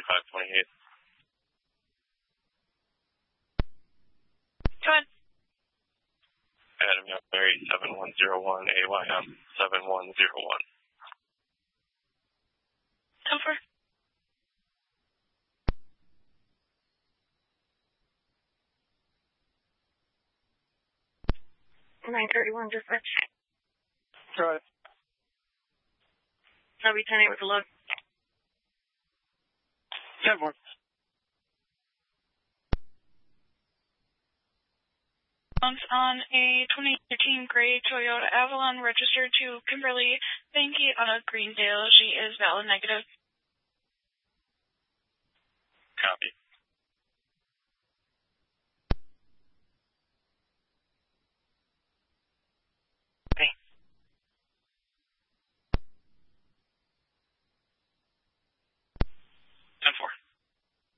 4528. Go ahead. Adam Young Mary 7101 AYM 7101. 10-4. $931 dispatch. Go ahead. W10-8 with the load. 10-4. On a 2013 gray Toyota Avalon registered to Kimberly Banky on a Greendale. She is valid negative. Copy.